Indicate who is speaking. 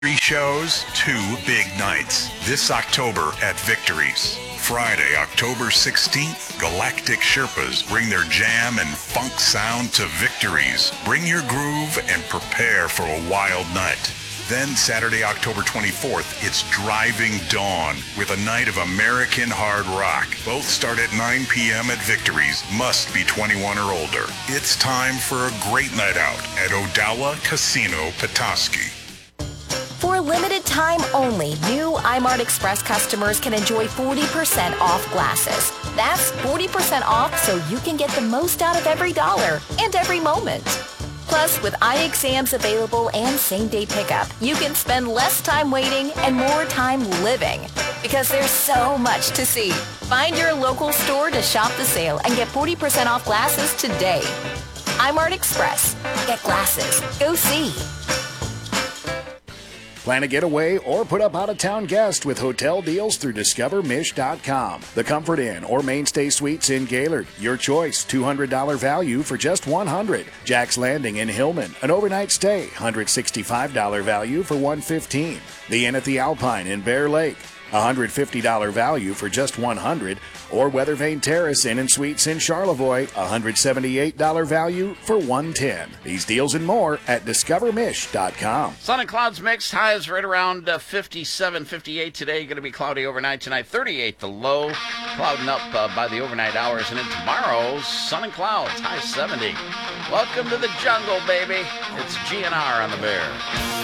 Speaker 1: Three shows, two big nights. This October at Victories. Friday, October 16th, Galactic Sherpas bring their jam and funk sound to Victories. Bring your groove and prepare for a wild night. Then Saturday, October 24th, it's Driving Dawn with a night of American hard rock. Both start at 9 p.m. at Victories. Must be 21 or older. It's time for a great night out at Odalla Casino Petoskey.
Speaker 2: For a limited time only, new iMart Express customers can enjoy 40% off glasses. That's 40% off so you can get the most out of every dollar and every moment. Plus, with eye exams available and same-day pickup, you can spend less time waiting and more time living. Because there's so much to see. Find your local store to shop the sale and get 40% off glasses today. iMart Express. Get glasses. Go see.
Speaker 3: Plan a getaway or put up out-of-town guest with hotel deals through DiscoverMish.com. The Comfort Inn or Mainstay Suites in Gaylord. Your choice, $200 value for just $100. Jack's Landing in Hillman, an overnight stay, $165 value for $115. The Inn at the Alpine in Bear Lake, $150 value for just $100. Or Weathervane Terrace Inn and Suites in Charlevoix, $178 value for $110. These deals and more at DiscoverMish.com.
Speaker 4: Sun and clouds mixed. Highs right around 57, 58 today. Going to be cloudy overnight tonight. 38 the low. Clouding up by the overnight hours. And then tomorrow, sun and clouds. High 70. Welcome to the jungle, baby. It's GNR on the Bear.